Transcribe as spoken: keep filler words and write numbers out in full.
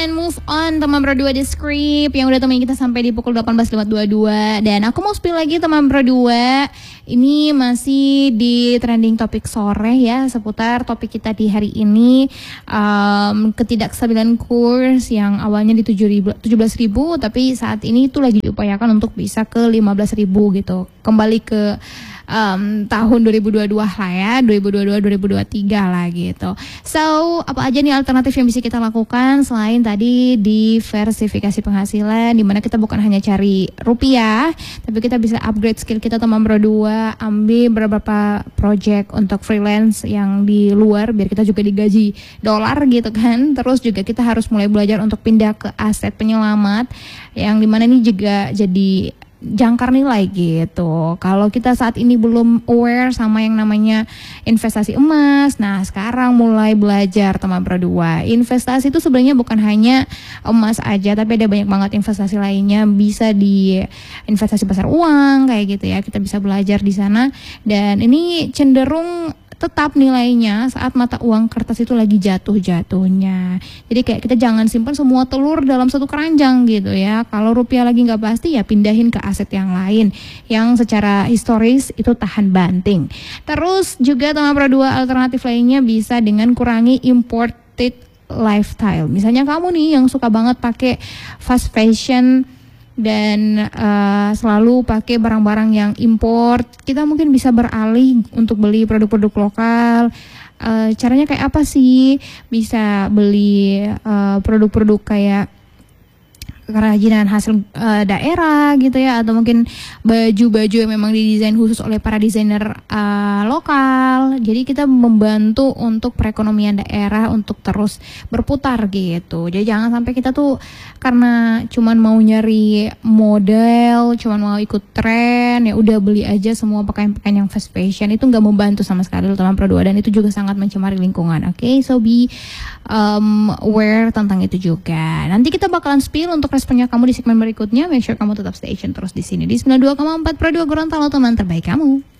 and move on teman berdua di Script yang udah temenin kita sampai di pukul delapan belas lewat dua puluh dua. Dan aku mau spill lagi teman berdua. Ini masih di trending topik sore ya, seputar topik kita di hari ini, um, ketidakstabilan kurs yang awalnya di tujuh belas ribu tapi saat ini itu lagi diupayakan untuk bisa ke lima belas ribu gitu. Kembali ke Um, tahun dua ribu dua puluh dua lah ya, dua ribu dua puluh dua dua ribu dua puluh tiga lah gitu. So, apa aja nih alternatif yang bisa kita lakukan selain tadi diversifikasi penghasilan, dimana kita bukan hanya cari rupiah, tapi kita bisa upgrade skill kita teman berdua, ambil beberapa project untuk freelance yang di luar biar kita juga digaji dolar gitu kan. Terus juga kita harus mulai belajar untuk pindah ke aset penyelamat yang dimana ini juga jadi jangkar nilai gitu. Kalau kita saat ini belum aware sama yang namanya investasi emas, nah sekarang mulai belajar teman berdua. Investasi itu sebenarnya bukan hanya emas aja, tapi ada banyak banget investasi lainnya. Bisa di investasi pasar uang kayak gitu ya. Kita bisa belajar di sana dan ini cenderung tetap nilainya saat mata uang kertas itu lagi jatuh-jatuhnya. Jadi kayak kita jangan simpan semua telur dalam satu keranjang gitu ya. Kalau rupiah lagi nggak pasti ya pindahin ke aset yang lain yang secara historis itu tahan banting. Terus juga teman berdua alternatif lainnya bisa dengan kurangi imported lifestyle. Misalnya kamu nih yang suka banget pakai fast fashion dan uh, selalu pakai barang-barang yang import, kita mungkin bisa beralih untuk beli produk-produk lokal. Uh, caranya kayak apa sih? Bisa beli uh, produk-produk kayak kerajinan hasil uh, daerah gitu ya, atau mungkin baju-baju yang memang didesain khusus oleh para desainer uh, lokal. Jadi kita membantu untuk perekonomian daerah untuk terus berputar gitu. Jadi jangan sampai kita tuh karena cuman mau nyari model, cuman mau ikut tren, ya udah beli aja semua pakaian-pakaian yang fast fashion. Itu nggak membantu sama sekali teman berdua, dan itu juga sangat mencemari lingkungan. Oke, okay? So be um, aware tentang itu juga. Nanti kita bakalan spill untuk responnya kamu di segmen berikutnya. Make sure kamu tetap stay tune terus di sini di sembilan puluh dua koma empat Pro dua Gorontalo, teman terbaik kamu.